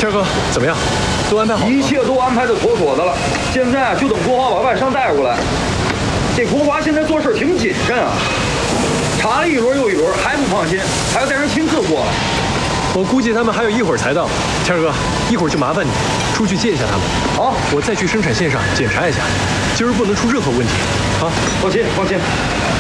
天哥，怎么样？都安排好了吗？ 一切都安排的妥妥的了，现在就等国华把外伤带过来。这国华现在做事挺谨慎啊，查了一轮又一轮，还不放心，还要带人亲自过来。 我估计他们还有一会儿才到。天哥，一会儿就麻烦你出去接一下他们。 好， 我再去生产线上检查一下，今儿不能出任何问题。啊， 放心，放心。